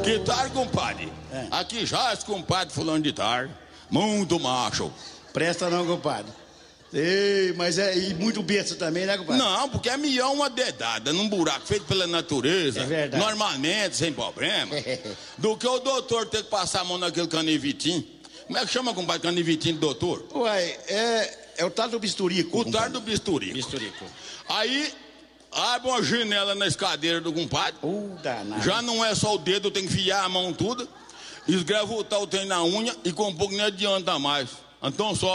Que tal, compadre? Aqui já esse compadre fulano de tar. Muito macho. Presta não, compadre. Ei, mas e muito besta também, né, compadre? Não, porque é melhor uma dedada num buraco feito pela natureza. É verdade. Normalmente, sem problema. Do que o doutor ter que passar a mão naquele canivitinho. Como é que chama, compadre, canivitinho do doutor? Uai, é o tal do bisturico. O tal do bisturico. Bisturico. Aí, abre uma janela na escadeira do compadre. Danado. Já não é só o dedo, tem que enfiar a mão tudo. Esgrava o tal tem na unha e com um pouco nem adianta mais. Então só.